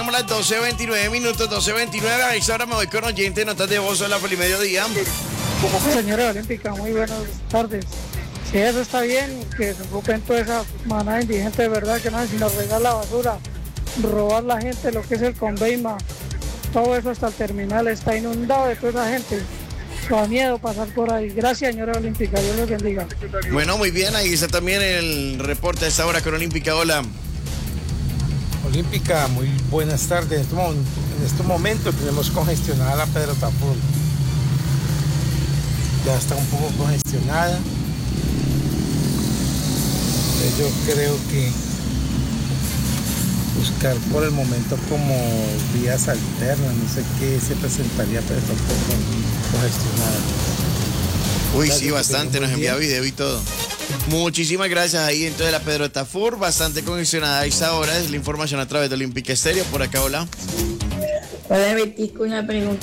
Estamos a las 12:29 minutos, 12:29. A esa hora me voy con oyente, notas de voz a la Feliz Mediodía. Señora Olímpica, muy buenas tardes. Si eso está bien, que se ocupen toda esa manada indigente de verdad que no hacen sino regar la basura, robar la gente, lo que es el Conveima, todo eso hasta el terminal está inundado de toda esa gente. Da miedo pasar por ahí. Gracias, señora Olímpica, Dios los bendiga. Bueno, muy bien, ahí está también el reporte a esta hora con Olímpica. Hola. Olímpica, muy buenas tardes. En este momento tenemos congestionada la Pedro Tafur. Ya está un poco congestionada. Yo creo que buscar por el momento como vías alternas, no sé qué se presentaría, pero está un poco congestionada. Uy, sí, bastante, nos envía video y todo. Muchísimas gracias ahí entonces la Pedro de Tafur, bastante congestionada a esta hora, es la información a través de Olímpica Estéreo, por acá, hola. Hola, Betico, una pregunta.